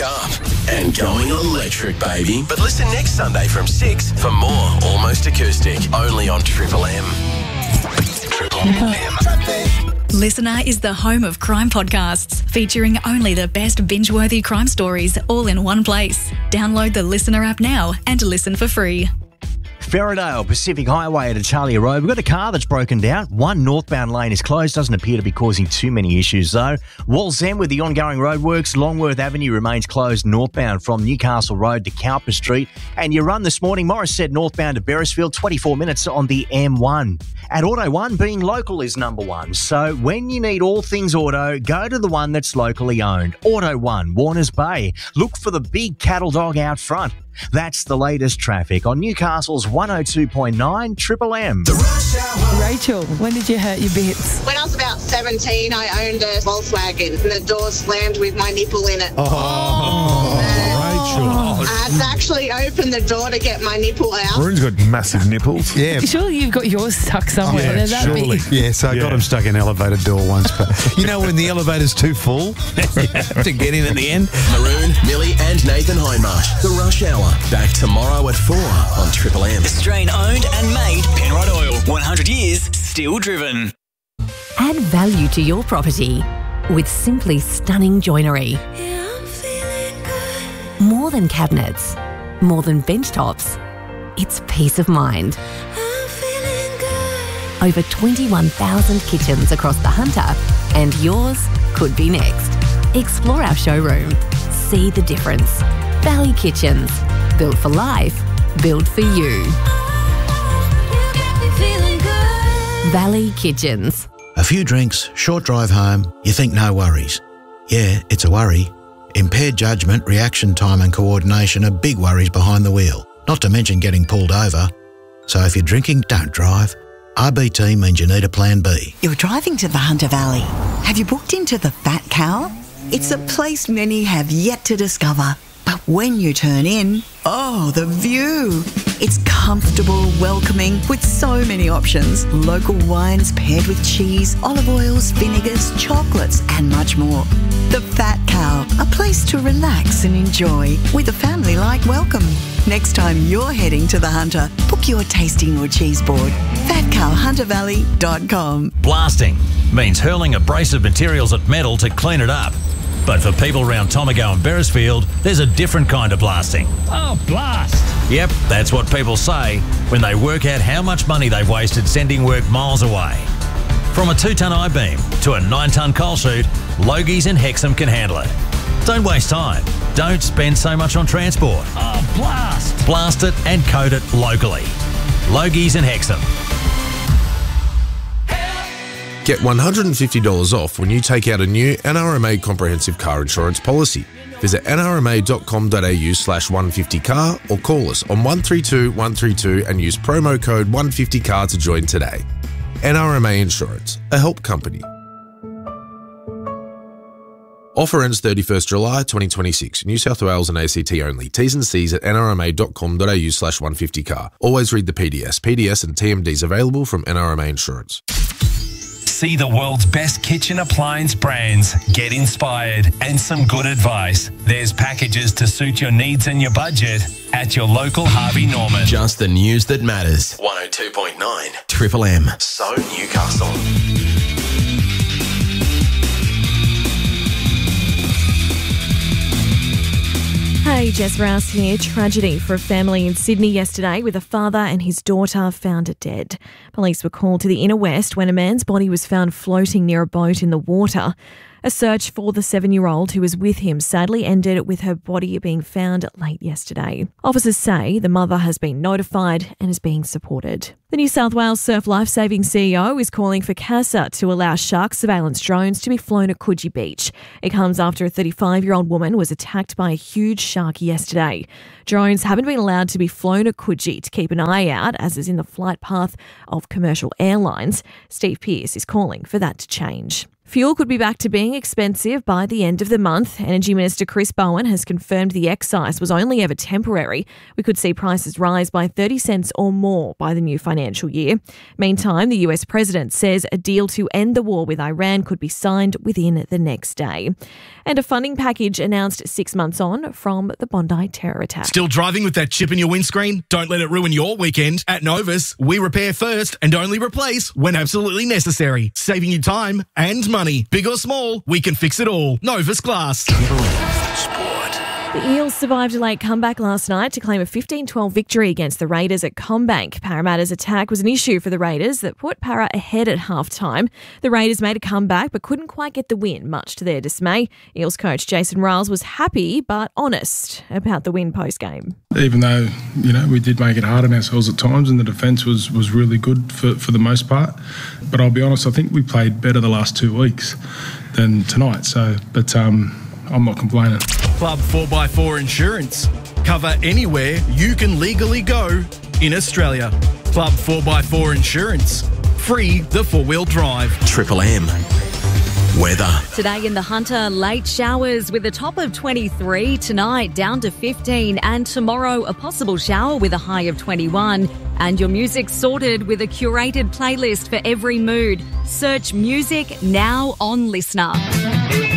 up and going electric, baby. But listen next Sunday from 6 for more Almost Acoustic, only on Triple M. Triple M. Listener is the home of crime podcasts, featuring only the best binge-worthy crime stories all in one place. Download the Listener app now and listen for free. Ferrydale, Pacific Highway to Charlie Road. We've got a car that's broken down. One northbound lane is closed. Doesn't appear to be causing too many issues, though. Wallsend with the ongoing roadworks. Longworth Avenue remains closed northbound from Newcastle Road to Cowper Street. And you run this morning, Morris said northbound to Beresfield, 24 minutes on the M1. At Auto One, being local is number one. So when you need all things auto, go to the one that's locally owned. Auto One, Warners Bay. Look for the big cattle dog out front. That's the latest traffic on Newcastle's 102.9 Triple M. Rachel, when did you hurt your bits? When I was about 17, I owned a Volkswagen and the door slammed with my nipple in it. Rachel. I had to actually open the door to get my nipple out. Maroon's got massive nipples. Yeah. Surely you've got yours stuck somewhere. Yeah, That'd be- surely. Yeah, so I got him stuck in an elevator door once. But you know when the elevator's too full, you have to get in at the end. Maroon, Millie and Nathan Hindmarsh. The Rush Hour. Back tomorrow at 4 on Triple M. Australian owned and made Penrod Oil. 100 years, still driven. Add value to your property with simply stunning joinery. More than cabinets, more than bench tops, it's peace of mind. Over 21,000 kitchens across the Hunter, and yours could be next. Explore our showroom. See the difference. Valley Kitchens. Built for life. Built for you. Valley Kitchens. A few drinks, short drive home, you think no worries. Yeah, it's a worry. Impaired judgment, reaction time and coordination are big worries behind the wheel, not to mention getting pulled over. So if you're drinking, don't drive. RBT means you need a plan B. You're driving to the Hunter Valley. Have you booked into the Fat Cow? It's a place many have yet to discover. But when you turn in, oh, the view! It's comfortable, welcoming, with so many options. Local wines paired with cheese, olive oils, vinegars, chocolates, and much more. The Fat Cow, a place to relax and enjoy with a family-like welcome. Next time you're heading to the Hunter, book your tasting or cheese board. FatCowHunterValley.com. Blasting means hurling abrasive materials at metal to clean it up. But for people around Tomago and Beresfield, there's a different kind of blasting. Oh, blast! Yep, that's what people say when they work out how much money they've wasted sending work miles away. From a 2-tonne I-beam to a 9-tonne coal chute, Logies and Hexham can handle it. Don't waste time. Don't spend so much on transport. Oh, blast! Blast it and coat it locally. Logies and Hexham. Get $150 off when you take out a new NRMA comprehensive car insurance policy. Visit nrma.com.au/150car or call us on 132 132 and use promo code 150car to join today. NRMA Insurance, a help company. Offer ends 31st July 2026. New South Wales and ACT only. T's and C's at nrma.com.au/150car. Always read the PDS. PDS and TMDs available from NRMA Insurance. See the world's best kitchen appliance brands. Get inspired and some good advice. There's packages to suit your needs and your budget at your local Harvey Norman. Just the news that matters. 102.9 Triple M. So Newcastle. Hey, Jess Rouse here. Tragedy for a family in Sydney yesterday with a father and his daughter found dead. Police were called to the inner west when a man's body was found floating near a boat in the water. A search for the 7-year-old who was with him sadly ended with her body being found late yesterday. Officers say the mother has been notified and is being supported. The New South Wales Surf Lifesaving CEO is calling for CASA to allow shark surveillance drones to be flown at Coogee Beach. It comes after a 35-year-old woman was attacked by a huge shark yesterday. Drones haven't been allowed to be flown at Coogee to keep an eye out, as is in the flight path of commercial airlines. Steve Pearce is calling for that to change. Fuel could be back to being expensive by the end of the month. Energy Minister Chris Bowen has confirmed the excise was only ever temporary. We could see prices rise by 30 cents or more by the new financial year. Meantime, the US President says a deal to end the war with Iran could be signed within the next day. And a funding package announced 6 months on from the Bondi terror attack. Still driving with that chip in your windscreen? Don't let it ruin your weekend. At Novus, we repair first and only replace when absolutely necessary, saving you time and money. Big or small, we can fix it all. Novus Glass. The Eels survived a late comeback last night to claim a 15-12 victory against the Raiders at CommBank. Parramatta's attack was an issue for the Raiders that put Para ahead at half-time. The Raiders made a comeback but couldn't quite get the win, much to their dismay. Eels coach Jason Riles was happy but honest about the win post-game. Even though, we did make it hard on ourselves at times and the defence was really good for the most part. But I'll be honest, I think we played better the last 2 weeks than tonight. I'm not complaining. Club 4x4 Insurance. Cover anywhere you can legally go in Australia. Club 4x4 Insurance. Free the four-wheel drive. Triple M. Weather. Today in the Hunter, late showers with a top of 23. Tonight, down to 15. And tomorrow, a possible shower with a high of 21. And your music sorted with a curated playlist for every mood. Search music now on Listener.